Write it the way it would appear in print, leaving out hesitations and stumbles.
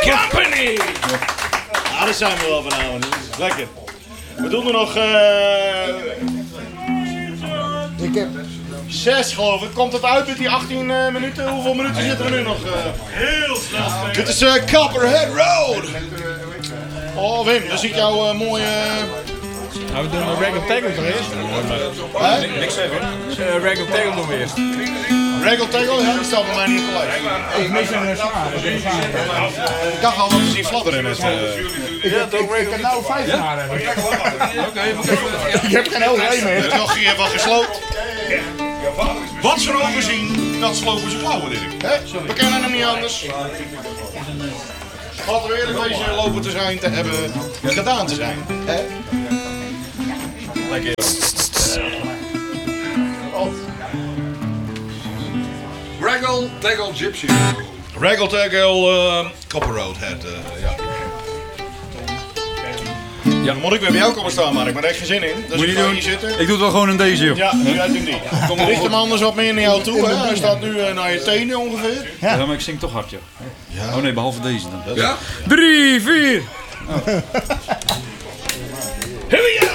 Company! Ja, daar zijn we wel vanavond. Dat is lekker. We doen er nog... Ik heb 6 geloof ik. Komt het uit met die 18 minuten? Hoeveel minuten zitten er nu nog? Heel snel. Dit is Copperhead Road. Oh Wim, daar zie ik jouw mooie... Nou, we doen een Raggle Taggle nog eerst. Niks zeggen. Raggle Taggle doen we eerst. Raggle Taggle? Ja, die staat bij mij niet op de lijst. ik mis een snaar. Ik dacht al dat ze zien fladderen net. Ik kan nou 5 snaren hebben. Ik heb geen OG meer. Het nog hier wat gesloten. Wat ze erover zien, dat slopen ze klauwen, Dirk. We kennen hem niet anders. Wat we eerlijk wezen lopen te zijn, te hebben gedaan te zijn. Hè? Lekker. Raggle Taggle Gypsy. Raggle Taggle Copper Road Head. Ja. Ja, dan moet ik weer bij jou komen staan, maar ik heb er echt geen zin in. Dus Moet je ik ga doen? hier zitten. Ik doe het wel gewoon in deze, joh. Ja, nu uit in die. Richt hem anders wat meer naar jou toe. Hè? Hij staat nu naar je tenen ongeveer. Ja, maar ik zing toch hard, joh. Ja. Oh nee, behalve deze dan. Ja? 3, 4. Here we go!